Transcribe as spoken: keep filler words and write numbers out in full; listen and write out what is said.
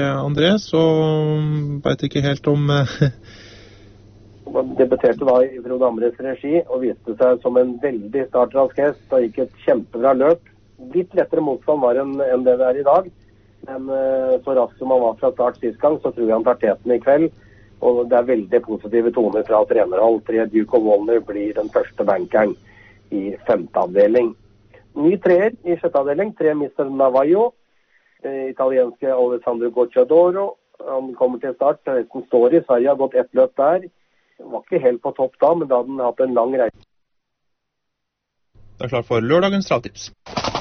André, så vet jeg ikke helt om... Han debuterte da i Frode Amres regi og viste seg som en veldig startrask hest. Da gikk et kjempebra løp. Litt lettere motstand var enn en det det er i dag. Men så raskt som han var fra start sist gang, så tror jeg han tar teten i kveld. Og det er veldig positive toner fra trenerhold. Tre Duke of Walner blir den første bankeren i femte avdeling. Ny treer i sjette avdeling. Tre mister Navajo. Italienske Alessandro Gocciadoro. Han kommer til start. Hesten står i Sverige, har gått ett løp der. Var ikke helt på topp da, men da hadde han hatt en lang reise. Det er klart for lørdagens travtips.